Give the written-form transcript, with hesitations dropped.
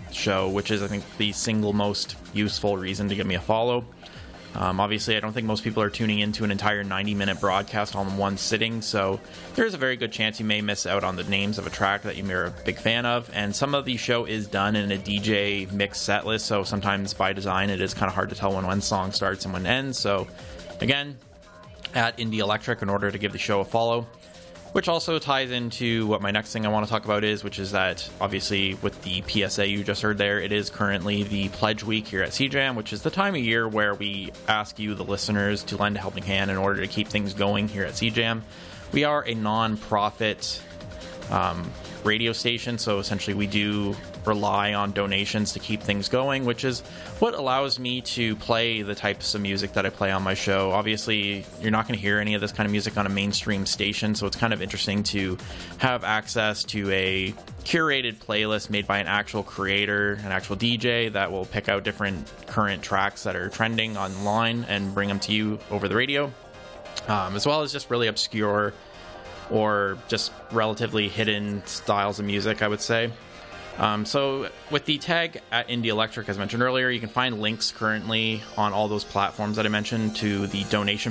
show, which is, I think, the single most useful reason to give me a follow. Obviously, I don't think most people are tuning into an entire 90-minute broadcast all in one sitting, so there's a very good chance you may miss out on the names of a track that you're a big fan of. And some of the show is done in a DJ mix set list, so sometimes by design it is kind of hard to tell when one song starts and when ends. So again, at Indie Electric in order to give the show a follow. Which also ties into what my next thing I want to talk about is, which is that, obviously, with the PSA you just heard there, it is currently the Pledge Week here at CJAM, which is the time of year where we ask you, the listeners, to lend a helping hand in order to keep things going here at CJAM. We are a non-profit radio station, so essentially we do rely on donations to keep things going, which is what allows me to play the types of music that I play on my show. Obviously, you're not going to hear any of this kind of music on a mainstream station, so it's kind of interesting to have access to a curated playlist made by an actual creator, an actual DJ that will pick out different current tracks that are trending online and bring them to you over the radio, as well as just really obscure or just relatively hidden styles of music, I would say. So with the tag at Indie Electric, as mentioned earlier, you can find links currently on all those platforms that I mentioned to the donation